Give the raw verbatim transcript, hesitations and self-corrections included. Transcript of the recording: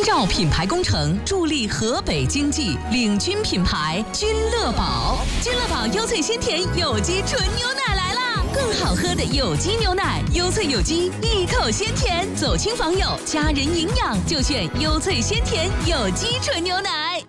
绕品牌工程，助力河北经济，领军品牌君乐宝。君乐宝优萃鲜甜有机纯牛奶来啦！更好喝的有机牛奶，优萃有机，一口鲜甜。走亲访友，家人营养，就选优萃鲜甜有机纯牛奶。